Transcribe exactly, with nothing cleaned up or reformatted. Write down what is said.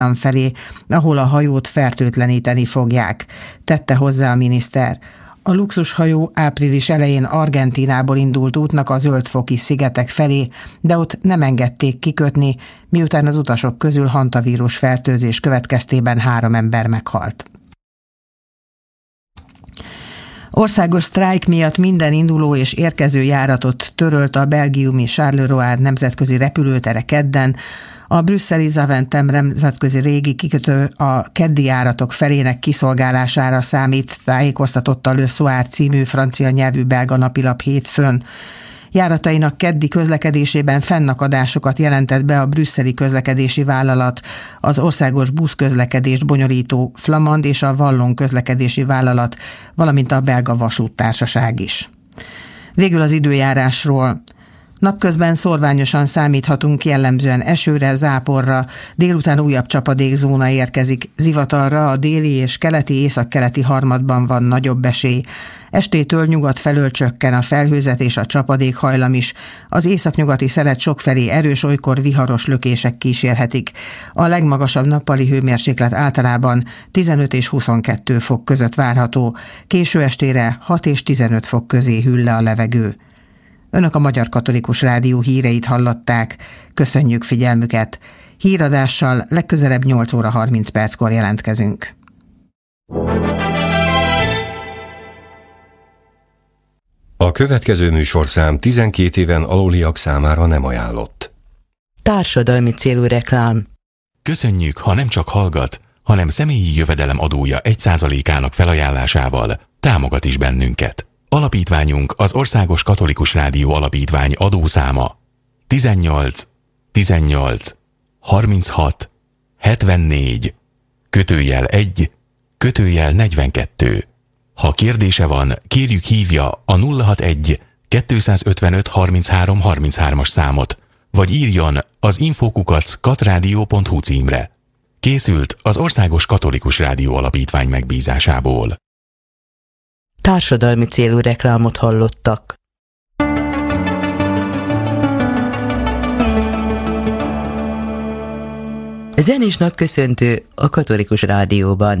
felé, ahol a hajót fertőtleníteni fogják, tette hozzá a miniszter. A luxushajó április elején Argentínából indult útnak a Zöld-foki szigetek felé, de ott nem engedték kikötni, miután az utasok közül hantavírus fertőzés következtében három ember meghalt. Országos sztrájk miatt minden induló és érkező járatot törölt a belgiumi Charleroi nemzetközi repülőtere kedden. A brüsszeli Zaventem nemzetközi régi kikötő a keddi járatok felének kiszolgálására számít, tájékoztatott a Le Soir című francia nyelvű belga napilap hétfőn. Járatainak keddi közlekedésében fennakadásokat jelentett be a brüsszeli közlekedési vállalat, az országos buszközlekedést bonyolító Flamand és a Wallon közlekedési vállalat, valamint a belga vasúttársaság is. Végül az időjárásról. Napközben szórványosan számíthatunk jellemzően esőre, záporra, délután újabb csapadékzóna érkezik, zivatarra a déli és keleti északkeleti harmadban van nagyobb esély. Estétől nyugat felől csökken a felhőzet és a csapadékhajlam is, az északnyugati szelet sokfelé erős, olykor viharos lökések kísérhetik. A legmagasabb nappali hőmérséklet általában tizenöt és huszonkettő fok között várható, késő estére hat és tizenöt fok közé hűl le a levegő. Önök a Magyar Katolikus Rádió híreit hallották. Köszönjük figyelmüket. Híradással legközelebb nyolc óra harminc perckor jelentkezünk. A következő műsorszám tizenkét éven aluliak számára nem ajánlott. Társadalmi célú reklám. Köszönjük, ha nem csak hallgat, hanem személyi jövedelem adója egy százalékának felajánlásával támogat is bennünket. Alapítványunk az Országos Katolikus Rádió Alapítvány adószáma tizennyolc tizennyolc harminchat hetvennégy kötőjel egy kötőjel negyvenkettő. Ha kérdése van, kérjük hívja a nulla hatvanegy kettőszázötvenöt harminchárom harminchárom-as számot, vagy írjon az infókukac katrádió pont hu címre. Készült az Országos Katolikus Rádió Alapítvány megbízásából. Társadalmi célú reklámot hallottak. Zenés napköszöntő a Katolikus Rádióban.